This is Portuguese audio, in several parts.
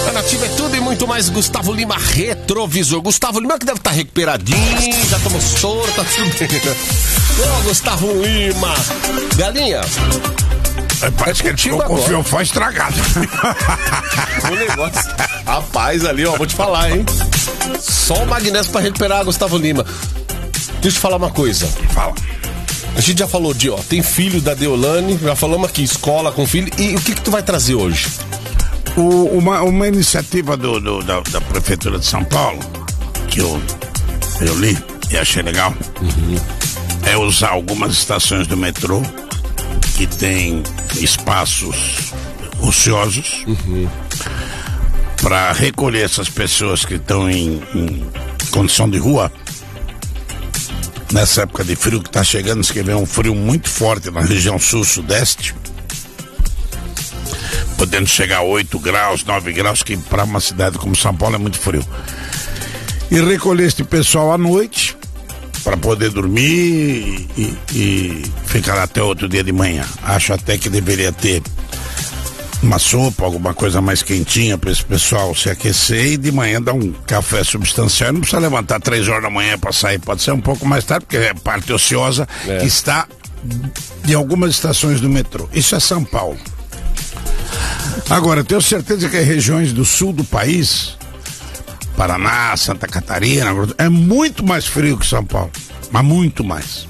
A Nativa é tudo e muito mais. Gustavo Lima, retrovisor. Gustavo Lima que deve estar recuperadinho, já tomou soro, tá tudo bem, né? Ô, Gustavo Lima. Galinha. Parece que ele ficou com o fiofó estragado. O negócio. Rapaz, ali, ó, vou te falar, hein? Só o magnésio pra recuperar, Gustavo Lima. Deixa eu te falar uma coisa. Fala. A gente já falou de, ó, tem filho da Deolane, já falamos aqui, escola com filho. E o que tu vai trazer hoje? Uma iniciativa da Prefeitura de São Paulo, que eu li e achei legal, é usar algumas estações do metrô que tem espaços ociosos para recolher essas pessoas que estão em condição de rua. Nessa época de frio que está chegando, diz que vem um frio muito forte na região sul-sudeste, podendo chegar a 8 graus, 9 graus, que para uma cidade como São Paulo é muito frio. E recolher este pessoal à noite para poder dormir e ficar até outro dia de manhã. Acho até que deveria ter uma sopa, alguma coisa mais quentinha para esse pessoal se aquecer e de manhã dar um café substancial. Não precisa levantar 3 horas da manhã para sair, pode ser um pouco mais tarde, porque é parte ociosa que está em algumas estações do metrô. Isso é São Paulo. Agora, eu tenho certeza que as regiões do sul do país, Paraná, Santa Catarina, é muito mais frio que São Paulo, mas muito mais.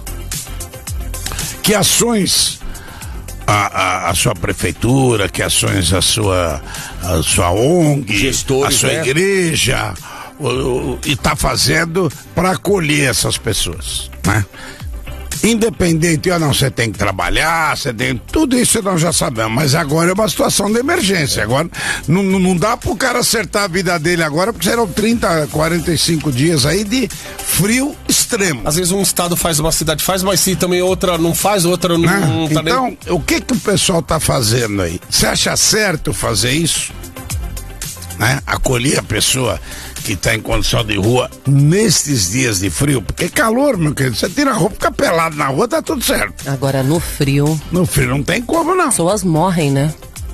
Que ações a sua prefeitura, que ações a sua ONG, gestores, a sua igreja, está fazendo para acolher essas pessoas, né? Independente, você tem que trabalhar, tudo isso nós já sabemos, mas agora é uma situação de emergência. Agora não dá pro cara acertar a vida dele agora, porque serão 30, 45 dias aí de frio extremo. Às vezes um estado faz, uma cidade faz, mas se também outra não faz, outra não tá. Então, o que o pessoal tá fazendo aí? Você acha certo fazer isso? Né? Acolher a pessoa que está em condição de rua nestes dias de frio, porque calor, meu querido, você tira a roupa, fica pelado na rua, tá tudo certo. Agora no frio não tem como não. As pessoas morrem, né?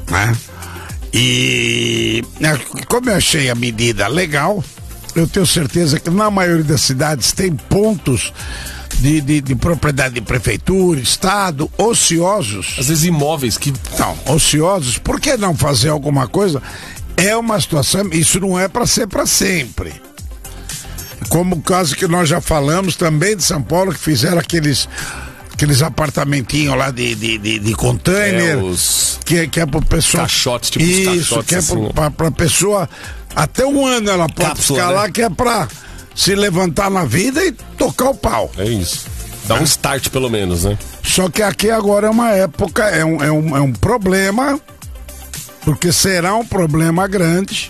E como eu achei a medida legal, eu tenho certeza que na maioria das cidades tem pontos de propriedade de prefeitura, estado, ociosos. Às vezes imóveis que... Não, ociosos, por que não fazer alguma coisa? É uma situação, isso não é para ser para sempre. Como o caso que nós já falamos também de São Paulo, que fizeram aqueles apartamentinhos lá de container, que é pro pessoal. Caixotes, tipo isso, caixotes, que é assim, pra pessoa, até um ano ela pode cápsula, ficar né? lá, que é pra se levantar na vida e tocar o pau. É isso. Dá um start pelo menos, né? Só que aqui agora é uma época, é um problema, porque será um problema grande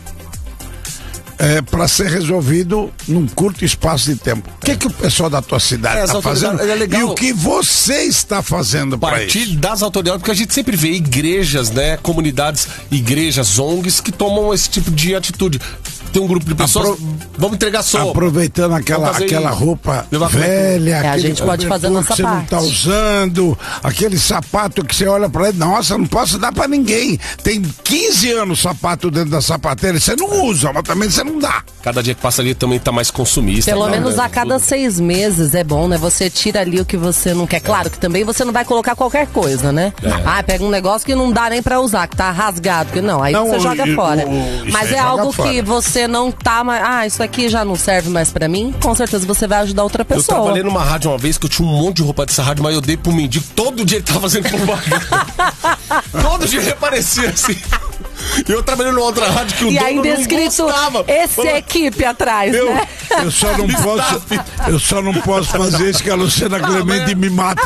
para ser resolvido num curto espaço de tempo. O que o pessoal da tua cidade está fazendo? Legal. E o que você está fazendo para isso? Partir das autoridades, porque a gente sempre vê igrejas, né? Comunidades, igrejas, ONGs que tomam esse tipo de atitude. Tem um grupo de pessoas, vamos entregar sopa. Aproveitando aquela roupa velha, a gente pode fazer nossa que você parte. não tá usando, aquele sapato que você olha pra ele, nossa, não posso dar pra ninguém. Tem 15 anos o sapato dentro da sapateira, você não usa, mas também você não dá. Cada dia que passa ali também tá mais consumista. Pelo né? menos a cada 6 meses é bom, né? Você tira ali o que você não quer. Claro que também você não vai colocar qualquer coisa, né? Pega um negócio que não dá nem pra usar, que tá rasgado, que não, aí você joga fora. Mas é algo que você não tá mais, isso aqui já não serve mais pra mim, com certeza você vai ajudar outra pessoa. Eu trabalhei numa rádio uma vez que eu tinha um monte de roupa dessa rádio, mas eu dei pro mendigo, todo dia ele tava fazendo propaganda. Todo dia ele aparecia assim. E eu trabalhei numa outra rádio que o e dono ainda não escrito gostava. essa equipe atrás, né? Eu só não posso fazer isso que a Luciana Clemente me mata.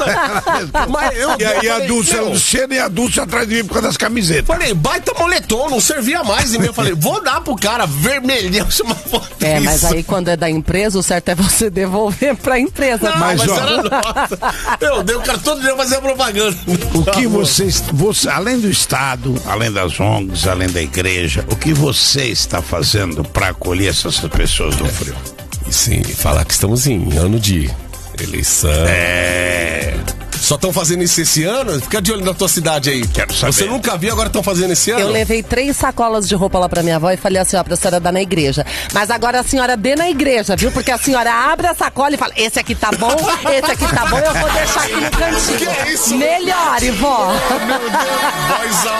E a Luciana e a Dulce atrás de mim por causa das camisetas. Falei, baita moletom, não servia mais em mim. Eu falei, vou dar pro cara vermelhão, chama foto. Mas aí quando é da empresa, o certo é você devolver pra empresa. Não, mas era nossa. Eu dei o cara todo dia fazer propaganda. O que você, além do Estado, além das ONGs, além da igreja, o que você está fazendo para acolher essas pessoas do frio? E sim, falar que estamos em ano de eleição. Só estão fazendo isso esse ano? Fica de olho na tua cidade aí. Quero saber. Você nunca viu, agora estão fazendo esse ano? Eu levei 3 sacolas de roupa lá pra minha avó e falei assim, ó, pra senhora dar na igreja. Mas agora a senhora dê na igreja, viu? Porque a senhora abre a sacola e fala, esse aqui tá bom, esse aqui tá bom, eu vou deixar aqui no cantinho. Que é isso? Melhore, vó. Meu Deus, voz alta.